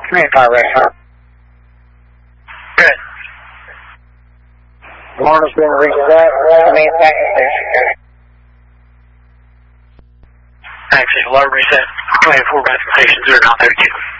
Command fire rest, sir. Good. Alarm has been reset. Command back in station. Access alarm reset. Command 4 back in station 0932.